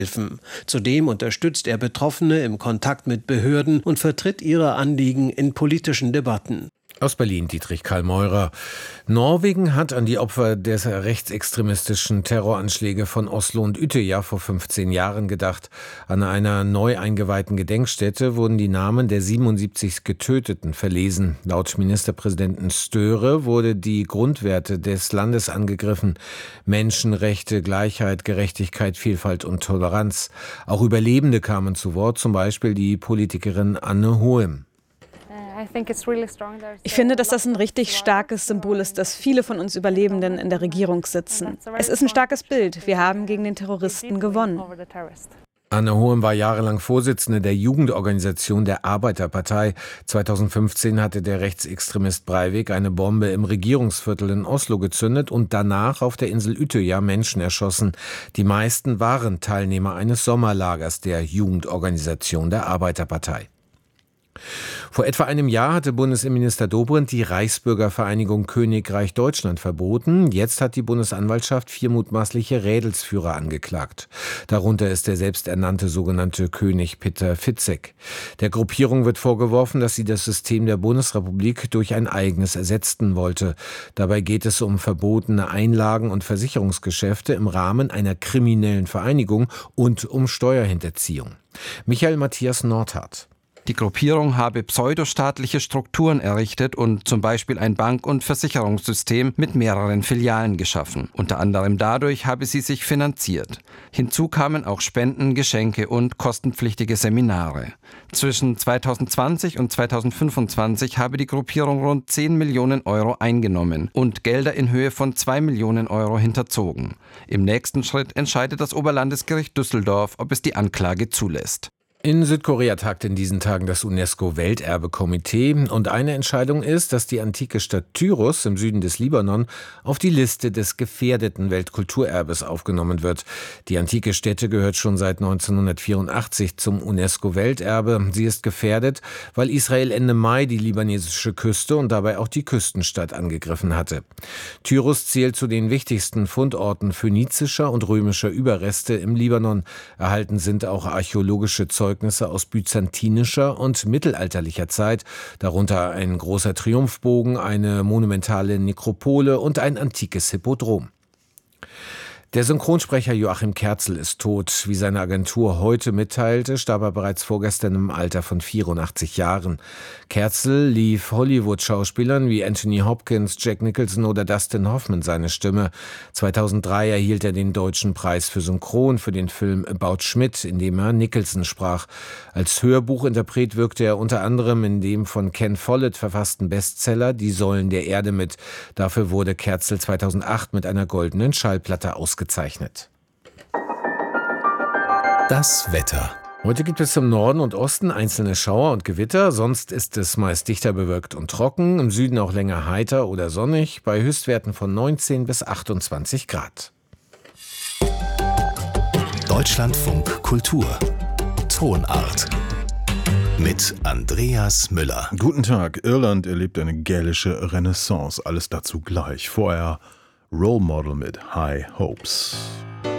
helfen. Zudem unterstützt er Betroffene im Kontakt mit Behörden und vertritt ihre Anliegen in politischen Debatten. Aus Berlin Dietrich Karl Meurer. Norwegen hat an die Opfer des rechtsextremistischen Terroranschläge von Oslo und Utøya vor 15 Jahren gedacht. An einer neu eingeweihten Gedenkstätte wurden die Namen der 77 Getöteten verlesen. Laut Ministerpräsidenten Støre wurde die Grundwerte des Landes angegriffen. Menschenrechte, Gleichheit, Gerechtigkeit, Vielfalt und Toleranz. Auch Überlebende kamen zu Wort, zum Beispiel die Politikerin Anne Hoem. Ich finde, dass das ein richtig starkes Symbol ist, dass viele von uns Überlebenden in der Regierung sitzen. Es ist ein starkes Bild. Wir haben gegen den Terroristen gewonnen. Anne Hoem war jahrelang Vorsitzende der Jugendorganisation der Arbeiterpartei. 2015 hatte der Rechtsextremist Breivik eine Bombe im Regierungsviertel in Oslo gezündet und danach auf der Insel Utøya Menschen erschossen. Die meisten waren Teilnehmer eines Sommerlagers der Jugendorganisation der Arbeiterpartei. Vor etwa einem Jahr hatte Bundesinnenminister Dobrindt die Reichsbürgervereinigung Königreich Deutschland verboten. Jetzt hat die Bundesanwaltschaft 4 mutmaßliche Rädelsführer angeklagt. Darunter ist der selbsternannte sogenannte König Peter Fitzek. Der Gruppierung wird vorgeworfen, dass sie das System der Bundesrepublik durch ein eigenes ersetzen wollte. Dabei geht es um verbotene Einlagen- und Versicherungsgeschäfte im Rahmen einer kriminellen Vereinigung und um Steuerhinterziehung. Michael Matthias Nordhardt. Die Gruppierung habe pseudostaatliche Strukturen errichtet und zum Beispiel ein Bank- und Versicherungssystem mit mehreren Filialen geschaffen. Unter anderem dadurch habe sie sich finanziert. Hinzu kamen auch Spenden, Geschenke und kostenpflichtige Seminare. Zwischen 2020 und 2025 habe die Gruppierung rund 10 Millionen Euro eingenommen und Gelder in Höhe von 2 Millionen Euro hinterzogen. Im nächsten Schritt entscheidet das Oberlandesgericht Düsseldorf, ob es die Anklage zulässt. In Südkorea tagt in diesen Tagen das UNESCO-Welterbekomitee und eine Entscheidung ist, dass die antike Stadt Tyros im Süden des Libanon auf die Liste des gefährdeten Weltkulturerbes aufgenommen wird. Die antike Stätte gehört schon seit 1984 zum UNESCO-Welterbe. Sie ist gefährdet, weil Israel Ende Mai die libanesische Küste und dabei auch die Küstenstadt angegriffen hatte. Tyros zählt zu den wichtigsten Fundorten phönizischer und römischer Überreste im Libanon. Erhalten sind auch archäologische Zeugnisse aus byzantinischer und mittelalterlicher Zeit, darunter ein großer Triumphbogen, eine monumentale Nekropole und ein antikes Hippodrom. Der Synchronsprecher Joachim Kerzel ist tot. Wie seine Agentur heute mitteilte, starb er bereits vorgestern im Alter von 84 Jahren. Kerzel lief Hollywood-Schauspielern wie Anthony Hopkins, Jack Nicholson oder Dustin Hoffman seine Stimme. 2003 erhielt er den Deutschen Preis für Synchron für den Film About Schmidt, in dem er Nicholson sprach. Als Hörbuchinterpret wirkte er unter anderem in dem von Ken Follett verfassten Bestseller Die Säulen der Erde mit. Dafür wurde Kerzel 2008 mit einer goldenen Schallplatte ausgezeichnet. Das Wetter. Heute gibt es im Norden und Osten einzelne Schauer und Gewitter, sonst ist es meist dichter bewölkt und trocken, im Süden auch länger heiter oder sonnig, bei Höchstwerten von 19 bis 28 Grad. Deutschlandfunk Kultur. Tonart. Mit Andreas Müller. Guten Tag. Irland erlebt eine gälische Renaissance. Alles dazu gleich. Vorher Role Model mit High Hopes.